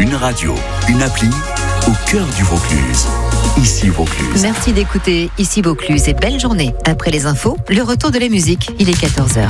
Une radio, une appli au cœur du Vaucluse. Ici Vaucluse. Merci d'écouter Ici Vaucluse et belle journée. Après les infos, le retour de la musique. Il est 14h.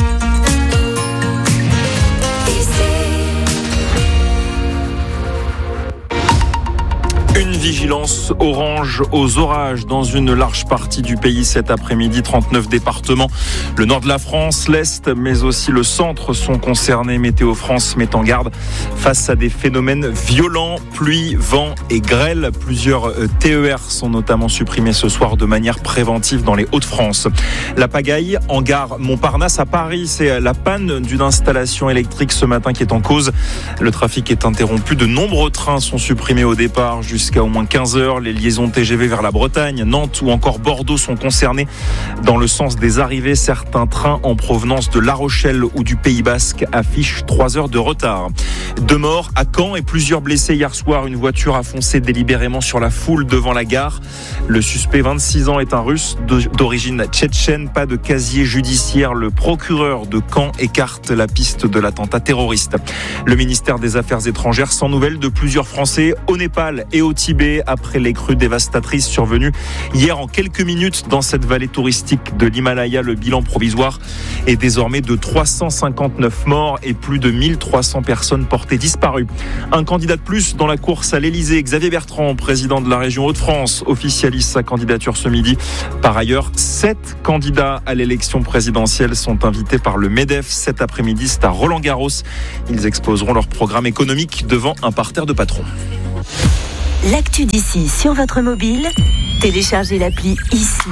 Une vigilance orange aux orages dans une large partie du pays cet après-midi. 39 départements. Le nord de la France, l'Est, mais aussi le centre sont concernés. Météo France met en garde face à des phénomènes violents, pluie, vent et grêle. Plusieurs TER sont notamment supprimés ce soir de manière préventive dans les Hauts-de-France. La pagaille en gare Montparnasse à Paris. C'est la panne d'une installation électrique ce matin qui est en cause. Le trafic est interrompu. De nombreux trains sont supprimés au départ jusqu'à au moins 15 heures. Les liaisons TGV vers la Bretagne, Nantes ou encore Bordeaux sont concernées. Dans le sens des arrivées, certains trains en provenance de La Rochelle ou du Pays Basque affichent 3 heures de retard. 2 morts à Caen et plusieurs blessés hier soir. Une voiture a foncé délibérément sur la foule devant la gare. Le suspect, 26 ans, est un Russe d'origine tchétchène. Pas de casier judiciaire. Le procureur de Caen écarte la piste de l'attentat terroriste. Le ministère des Affaires étrangères sans nouvelles de plusieurs Français au Népal et au Tibet après les crues dévastatrices survenues hier en quelques minutes dans cette vallée touristique de l'Himalaya. Le bilan provisoire est désormais de 359 morts et plus de 1300 personnes portées disparues. Un candidat de plus dans la course à l'Elysée. Xavier Bertrand, président de la région Hauts-de-France, officialise sa candidature ce midi. Par ailleurs, 7 candidats à l'élection présidentielle sont invités par le MEDEF cet après-midi. C'est à Roland-Garros. Ils exposeront leur programme économique devant un parterre de patrons. L'actu d'ici sur votre mobile, téléchargez l'appli Ici.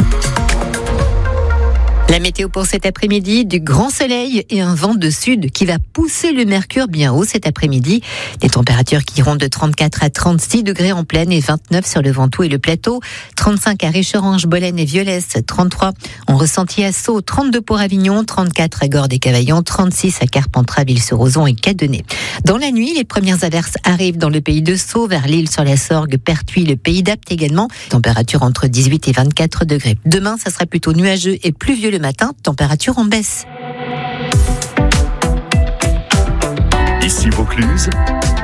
La météo pour cet après-midi, du grand soleil et un vent de sud qui va pousser le mercure bien haut cet après-midi. Des températures qui iront de 34 à 36 degrés en plaine et 29 sur le Ventoux et le plateau. 35 à Richerange, Bolène et Violès, 33 en ressenti à Sceaux, 32 pour Avignon, 34 à Gordes et Cavaillon, 36 à Carpentras, Ville-sur-Ozon et Cadenet. Dans la nuit, les premières averses arrivent dans le pays de Sceaux, vers l'île sur la Sorgue, Pertuis, le pays d'Apt également. Température entre 18 et 24 degrés. Demain, ça sera plutôt nuageux et pluvieux le matin, température en baisse. Ici Vaucluse,